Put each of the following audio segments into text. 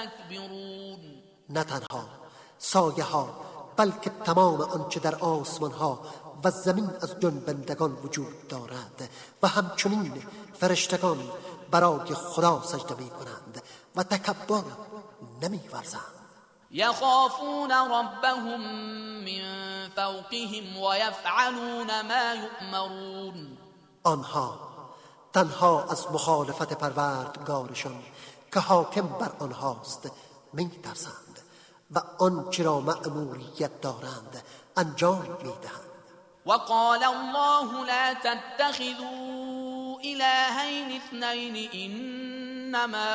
يستكبرون. نه تنها سایه ها بلکه تمام آنچه در آسمان ها و زمین از جنبندگان وجود دارد و همچنین فرشتگان برای خدا سجده می کنند و تکبر نمی ورزند. يخافون ربهم من فوقهم ويفعلون ما يؤمرون. آنها تنها از مخالفت پروردگارشان که حاکم بر آنهاست می ترسند و آنچه را مأموریت دارند انجام می دهند. وقال الله لا تتخذوا إلهين اثنين إنما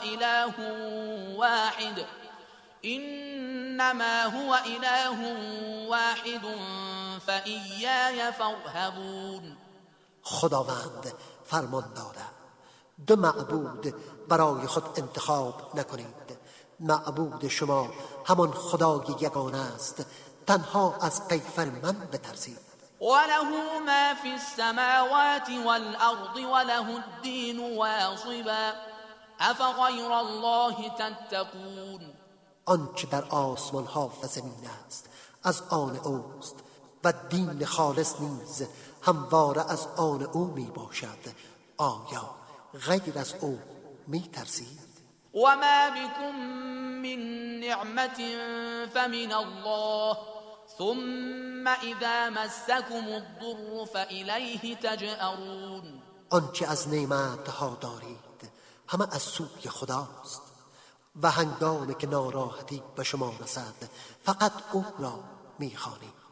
هو إله واحد فإياي فارهبون. خداوند فرمان دارد دو معبود برای خود انتخاب نکنید. معبود شما همان خدای یگانه است، تنها از قیفر من بترسید. وله ما في السماوات والأرض وله الدين واصبا أفغير الله تتقون. آنچه در آسمان ها و زمین است از آن اوست و دین خالص نیز همواره از آن او می باشد. آیا غیر از او می ترسید؟ وما بكم من نعمة فمن الله ثم إذا مسكم الضر فإليه تجأرون. آنچه از نعمت ها دارید همه از سوی خداست و هنگامی که ناراحتی به شما رسد فقط او را می خوانید.